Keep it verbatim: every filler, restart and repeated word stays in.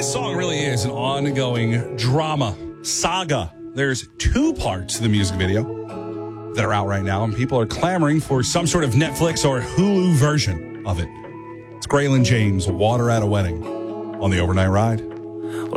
This song really is an ongoing drama saga. There's two parts to the music video that are out right now, and people are clamoring for some sort of Netflix or Hulu version of it. It's Graylin James, Water at a Wedding, on the Overnight Ride.